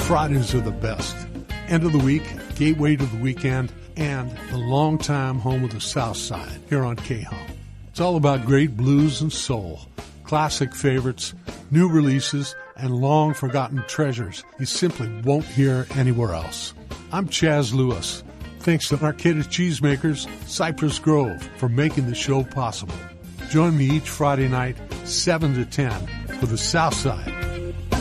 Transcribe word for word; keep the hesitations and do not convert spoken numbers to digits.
Fridays are the best. End of the week, gateway to the weekend, and the longtime home of the South Side here on K H O M. It's all about great blues and soul, classic favorites, new releases, and long-forgotten treasures you simply won't hear anywhere else. I'm Chaz Lewis. Thanks to Arcata Cheesemakers, Cypress Grove, for making the show possible. Join me each Friday night, seven to ten, for the South Side